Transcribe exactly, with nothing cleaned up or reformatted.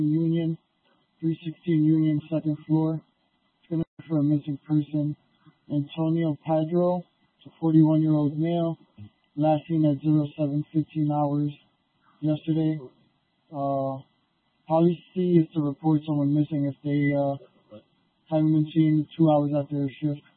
Union, three sixteen Union, second floor. It's going to be for a missing person. Antonio Padro, it's a forty-one-year-old male, last seen at zero seven fifteen hours yesterday. Uh, policy is to report someone missing if they uh, haven't been seen two hours after their shift.